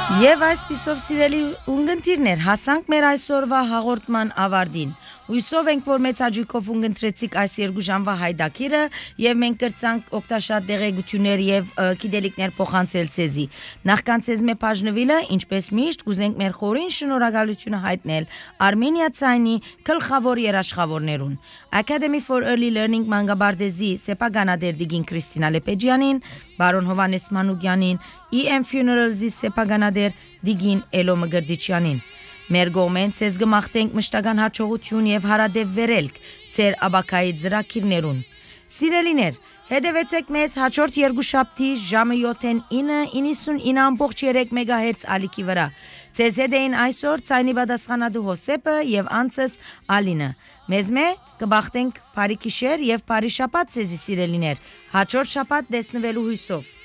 Եվ այսպիսով սիրելի ունգընտիրներ, հասանք մեր այսօրվա հաղորդման ավարտին։ Հույսով ենք, որ մեծ հաճույքով ունգընտրեցիք այս 2 ժամվա հայդակիրը եւ մենք կրծանք օգտաշատ դեղեցություններ եւ գիտելիքներ փոխանցել ցեզի։ Նախքան ցեզ մեծ բաժնվելը, ինչպես միշտ, կուզենք մեր խորին շնորհակալությունը հայտնել Armenia Ցայնի գլխավոր երաշխավորներուն։ Academy for Early Learning մանկաբարձի սեփականադեր Դիգին Քրիստինա Լեպեջյանին, Բարոն Հովանես Մանուկյանին, EM Funerals-ի սեփականադեր Դիգին Էլո Մգրդիչյանին։ Մեր գոմեն ցեզ գմախտենք մշտական հաջողություն եւ հարադեվ վերելք ցեր աբակայի ծրակիրներուն։ Սիրելիներ, հետևեցեք մեզ հաջորդ երկուշաբթի ժամը 7-ին 99.3 MHz ալիքի վրա։ Ցեզ հետ էին այսօր ցայնի պատասխանատու Հոսեփը եւ անցս Ալինը։ Մեզ կբախտենք բարի գիշեր եւ բարի շաբաթ ցեզի սիրելիներ։ Հաջորդ շաբաթ տեսնվելու հույսով։